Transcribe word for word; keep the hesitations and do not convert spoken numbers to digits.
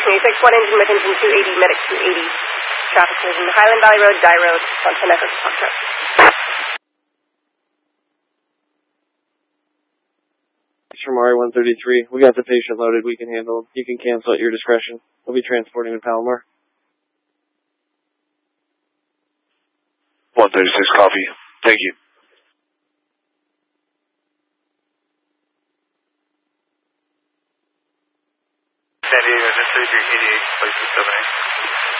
Station eighty-six, one engine with engine two eighty, medic two eighty. Traffic collision, Highland Valley Road, Die Road, one ten Echo Foxtrot. From R A one thirty-three, we got the patient loaded, we can handle him. You can cancel at your discretion. We'll be transporting to Palomar. one thirty-six, copy. Thank you. San Diego, just eighty-eight, place seven eight.